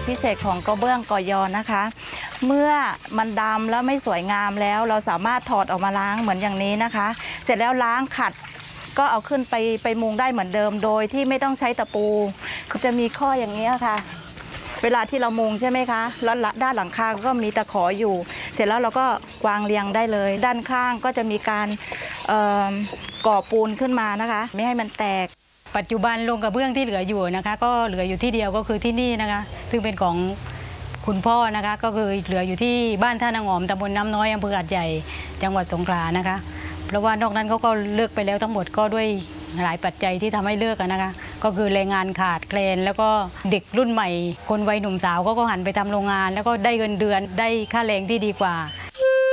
พิเศษของกระเบื้องกอยอนะคะ เมื่อมันดำแล้วไม่สวยงามแล้วเราสามารถถอดออกมาล้างเหมือนอย่างนี้นะคะ เสร็จแล้วล้างขัดก็เอาขึ้นไปมุงได้เหมือนเดิมโดยที่ไม่ต้องใช้ตะปูก็จะมีข้ออย่างนี้ค่ะเวลาที่เรามุงใช่ไหมคะแล้วด้านหลังคาก็มีตะขออยู่ เสร็จแล้วเราก็วางเรียงได้เลยด้านข้างก็จะมีการก่อปูนขึ้นมานะคะไม่ให้มันแตกปัจจุบันโรงกระเบื้องที่เหลืออยู่นะคะก็เหลืออยู่ที่เดียวก็คือที่นี่นะคะซึ่งเป็นของคุณพ่อนะคะก็คือเหลืออยู่ที่บ้านท่านางอมตำบลน้ำน้อยอำเภอหาดใหญ่จังหวัดสงขลานะคะเพราะว่านอกนั้นเขาก็เลิกไปแล้วทั้งหมดก็ด้วยหลายปัจจัยที่ทำให้เลิกนะคะก็คือแรงงานขาดแคลนแล้วก็เด็กรุ่นใหม่คนวัยหนุ่มสาวก็หันไปทำโรงงานแล้วก็ได้เงินเดือนได้ค่าแรงที่ดีกว่า